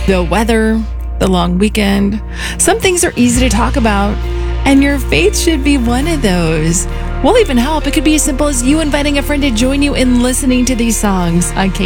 the weather, the long weekend. Some things are easy to talk about, and your faith should be one of those. We'll even help. It could be as simple as you inviting a friend to join you in listening to these songs on